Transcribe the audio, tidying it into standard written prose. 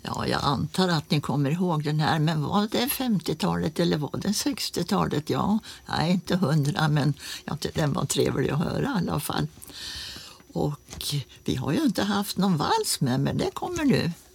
Ja, jag antar att ni kommer ihåg den här, men var det 50-talet eller var det 60-talet? Ja, jag är inte 100, men den var trevlig att höra i alla fall. Och vi har ju inte haft någon vals med, men det kommer nu.